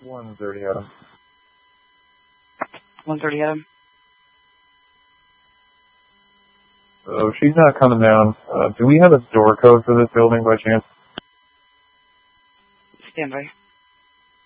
130 Adam. 130 Adam. So she's not coming down. Do we have a door code for this building by chance? Stand by.